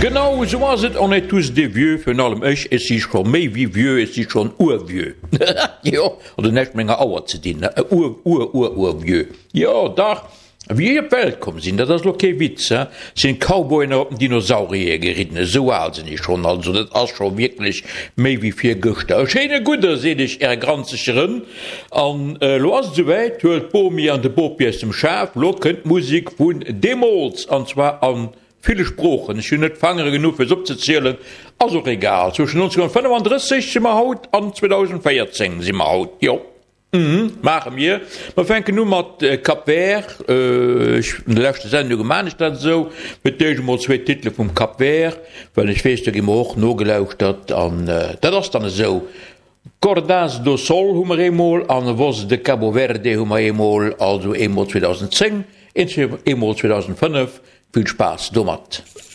Genau so was het an net tous de vieux vun allem Ech is sich schon méi wie vieux is sich schon urvieux. Ja, oder net méger Auer ze dienen urvieux. Ja da wie ihr Welt kom sinn, dat lo ke Witz sinn Cowboyer op den Dinosaurier geritten so alsinn ich schon also dat ass schon wirklich méi wie fir Göchte. Schene guter se ich ganzechen an lo as soweit huet Bomi an de Bopies dem Schaf lo kënnt Musik vun Demos anzwa an viele Sprachen. Ich bin nicht fangen genug fürs abzuzählen. Also egal. Zwischen 1935 sind wir haut an 2014 sind wir haut. Ja. Machen wir. Wir fangen nur mit Cap Vert. In der letzten Sendung gemacht ist das so. Mit diesem mal 2 Titel vom Cap Vert. Weil ich weiß, dass ich auch noch gelauscht habe. Das ist dann so. Cordas do Sol haben wir einmal. Und was de Cabo Verde haben wir einmal. Also einmal 2010. Einmal 2005. Viel Spaß, Domat.